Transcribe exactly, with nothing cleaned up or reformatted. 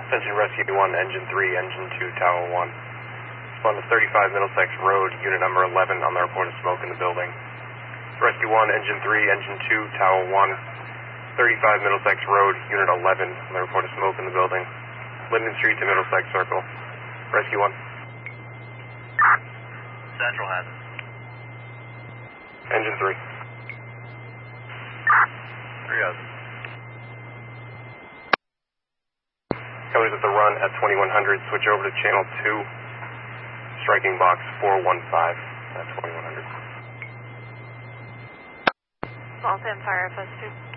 Attention Rescue one, Engine three, Engine two, Tower one. Respond to thirty-five Middlesex Road, unit number eleven on the report of smoke in the building. Rescue one, Engine three, Engine two, Tower one. thirty-five Middlesex Road, unit eleven on the report of smoke in the building. Linden Street to Middlesex Circle. Rescue one. Central hazard. Engine three. Three hazard. Company's at the run at twenty-one hundred. Switch over to channel two. Striking box four one five at twenty-one hundred. Small Sam Fire, F S two.